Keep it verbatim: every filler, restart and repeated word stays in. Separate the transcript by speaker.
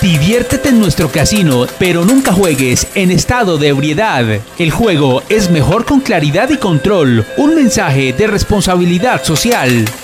Speaker 1: Diviértete en nuestro casino, pero nunca juegues en estado de ebriedad. El juego es mejor con claridad y control. Un mensaje de responsabilidad social.